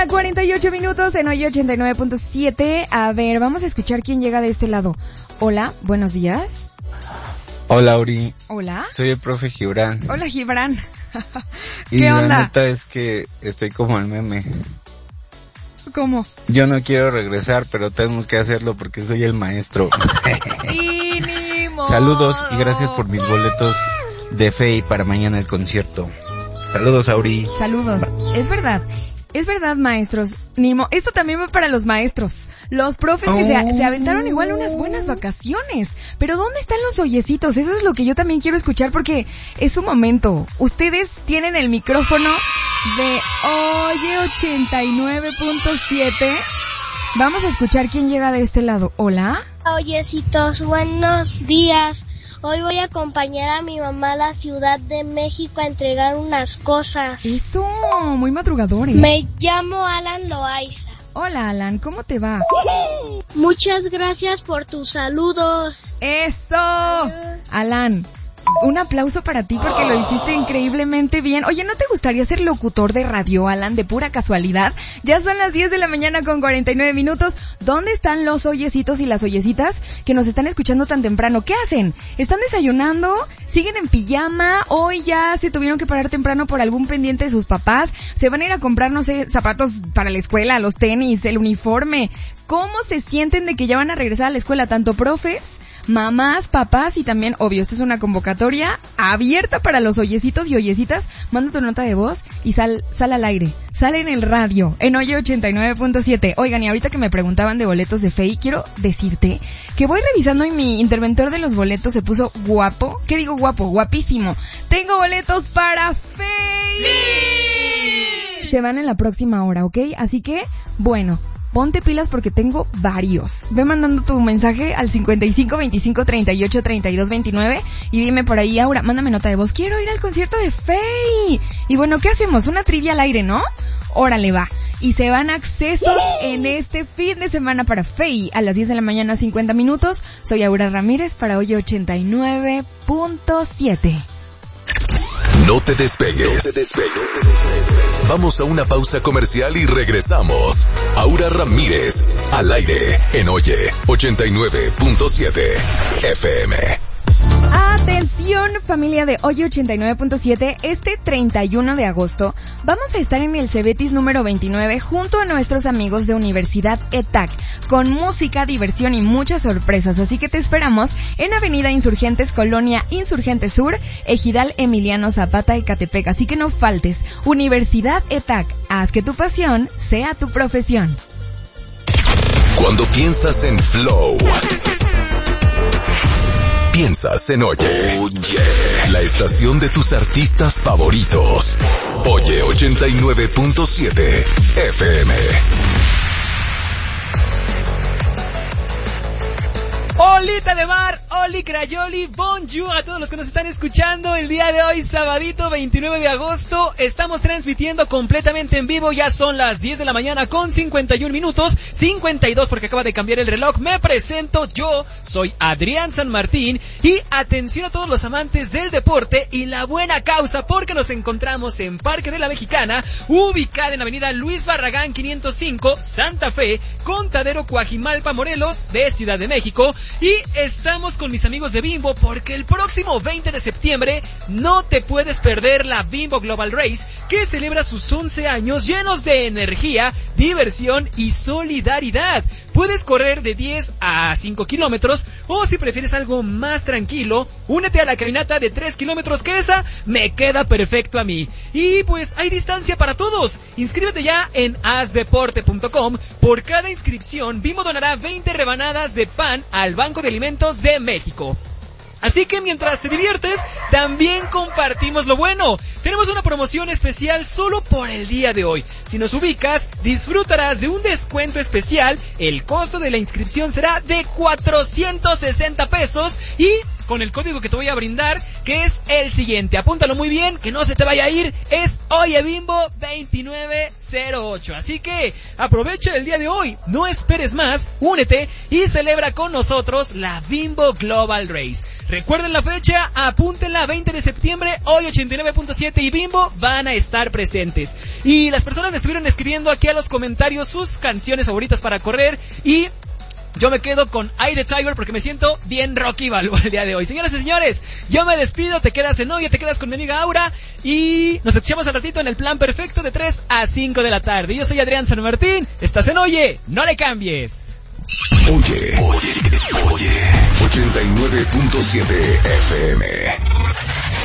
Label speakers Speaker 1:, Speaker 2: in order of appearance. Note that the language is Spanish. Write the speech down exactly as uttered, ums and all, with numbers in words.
Speaker 1: cuarenta y ocho minutos en hoy ochenta y nueve punto siete. A ver, vamos a escuchar quién llega de este lado. Hola, buenos días.
Speaker 2: Hola, Uri.
Speaker 1: Hola.
Speaker 2: Soy el profe Gibran.
Speaker 1: Hola, Gibran. ¿Qué
Speaker 2: y
Speaker 1: onda?
Speaker 2: la neta es que estoy como el meme.
Speaker 1: ¿Cómo?
Speaker 2: Yo no quiero regresar, pero tengo que hacerlo porque soy el maestro.
Speaker 1: Y ni modo.
Speaker 2: Saludos y gracias por mis boletos de Fey para mañana el concierto. Saludos, Auri.
Speaker 1: Saludos. Es verdad. Es verdad, maestros. Nimo, esto también va para los maestros. Los profes que se, se aventaron igual unas buenas vacaciones. Pero ¿dónde están los oyecitos? Eso es lo que yo también quiero escuchar porque es su momento. Ustedes tienen el micrófono de Oye ochenta y nueve punto siete. Vamos a escuchar quién llega de este lado. Hola.
Speaker 3: Oyecitos, buenos días. Hoy voy a acompañar a mi mamá a la Ciudad de México a entregar unas cosas.
Speaker 1: Eso, muy madrugadores.
Speaker 3: Me llamo Alan Loaiza.
Speaker 1: Hola, Alan, ¿cómo te va?
Speaker 3: Muchas gracias por tus saludos.
Speaker 1: Eso. Alan, un aplauso para ti porque lo hiciste increíblemente bien. Oye, ¿no te gustaría ser locutor de radio, Alan, de pura casualidad? Ya son las diez de la mañana con cuarenta y nueve minutos. ¿Dónde están los oyecitos y las oyecitas que nos están escuchando tan temprano? ¿Qué hacen? ¿Están desayunando? ¿Siguen en pijama? ¿Hoy ya se tuvieron que parar temprano por algún pendiente de sus papás? ¿Se van a ir a comprar, no sé, zapatos para la escuela, los tenis, el uniforme? ¿Cómo se sienten de que ya van a regresar a la escuela? Tanto profes, mamás, papás y también, obvio, esto es una convocatoria abierta para los oyecitos y oyecitas. Manda tu nota de voz y sal, sal al aire. Sale en el radio, en Oye ochenta y nueve punto siete. Oigan, y ahorita que me preguntaban de boletos de Fey, quiero decirte que voy revisando y mi interventor de los boletos se puso guapo. ¿Qué digo guapo? Guapísimo. Tengo boletos para Fey. ¡Sí! Se van en la próxima hora, ¿ok? Así que, bueno, ponte pilas porque tengo varios. Ve mandando tu mensaje al cincuenta y cinco veinticinco treinta y ocho treinta y dos veintinueve y dime por ahí, Aura, mándame nota de voz. Quiero ir al concierto de Fey. Y bueno, ¿qué hacemos? Una trivia al aire, ¿no? Órale, va. Y se van accesos en este fin de semana para Fey a las diez de la mañana, cincuenta minutos. Soy Aura Ramírez para Oye ochenta y nueve punto siete.
Speaker 4: No te despegues. No te despegues. Vamos a una pausa comercial y regresamos. Aura Ramírez, al aire, en Oye ochenta y nueve punto siete F M.
Speaker 1: Atención, familia de Oye ochenta y nueve punto siete, este treinta y uno de agosto vamos a estar en el Cebetis número veintinueve junto a nuestros amigos de Universidad E T A C con música, diversión y muchas sorpresas, así que te esperamos en Avenida Insurgentes, Colonia Insurgente Sur, Ejidal Emiliano Zapata, Ecatepec, así que no faltes. Universidad E T A C, haz que tu pasión sea tu profesión.
Speaker 4: Cuando piensas en Flow, piensas en Oye. Oye. La estación de tus artistas favoritos. Oye ochenta y nueve punto siete F M.
Speaker 5: Olita de mar, oli crayoli, bonjour a todos los que nos están escuchando el día de hoy, sabadito veintinueve de agosto. Estamos transmitiendo completamente en vivo, ya son las diez de la mañana con cincuenta y uno minutos, cincuenta y dos porque acaba de cambiar el reloj. Me presento, yo soy Adrián San Martín y atención a todos los amantes del deporte y la buena causa porque nos encontramos en Parque de la Mexicana, ubicada en Avenida Luis Barragán quinientos cinco, Santa Fe, Contadero Coajimalpa, Morelos, de Ciudad de México. Y estamos con mis amigos de Bimbo porque el próximo veinte de septiembre no te puedes perder la Bimbo Global Race, que celebra sus once años llenos de energía, diversión y solidaridad. Puedes correr de diez a cinco kilómetros o si prefieres algo más tranquilo, únete a la caminata de tres kilómetros que esa me queda perfecto a mí. Y pues hay distancia para todos. Inscríbete ya en haz deporte punto com. Por cada inscripción, Bimbo donará veinte rebanadas de pan al Banco de Alimentos de México. Así que mientras te diviertes, también compartimos lo bueno. Tenemos una promoción especial solo por el día de hoy. Si nos ubicas, disfrutarás de un descuento especial. El costo de la inscripción será de cuatrocientos sesenta pesos y con el código que te voy a brindar, que es el siguiente. Apúntalo muy bien, que no se te vaya a ir. Es Oye Bimbo veintinueve cero ocho. Así que aprovecha el día de hoy. No esperes más, únete y celebra con nosotros la Bimbo Global Race. Recuerden la fecha, apúntenla, veinte de septiembre, hoy ochenta y nueve punto siete y Bimbo van a estar presentes. Y las personas me estuvieron escribiendo aquí a los comentarios sus canciones favoritas para correr y yo me quedo con Eye the Tiger porque me siento bien Rocky Balboa el día de hoy. Señoras y señores, yo me despido, te quedas en Oye, te quedas con mi amiga Aura y nos escuchamos al ratito en el plan perfecto de tres a cinco de la tarde. Yo soy Adrián San Martín, estás en Oye, no le cambies.
Speaker 4: Oye, oye, oye, ochenta y nueve punto siete F M.